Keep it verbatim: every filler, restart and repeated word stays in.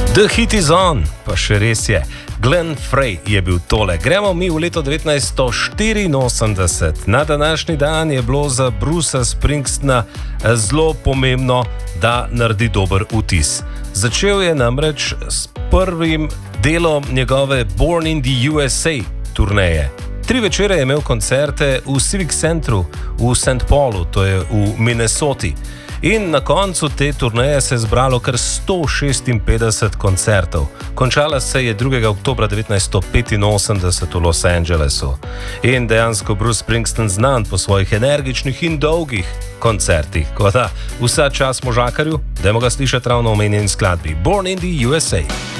The Hit is On, pa še res je. Glenn Frey je bil tole. Gremo mi v leto devetnajststo štiriinosemdeset. Na današnji dan je bilo za Brucea Springsteena zelo pomembno, da naredi dober vtis. Začel je namreč s prvim delom njegove Born in the U S A turneje. Tri večere je imel koncerte v Civic Centru v Saint Paulu, to je v Minnesoti. In na koncu te turneje se je zbralo kar sto šestinpetdeset koncertov. Končala se je drugega oktobra devetnajststo petinosemdeset v Los Angelesu. In dejansko Bruce Springsteen znan po svojih energičnih in dolgih koncertih. Ko da, vsa čas možakarju, dajmo ga slišati ravno omenjeni skladbi Born in the U S A.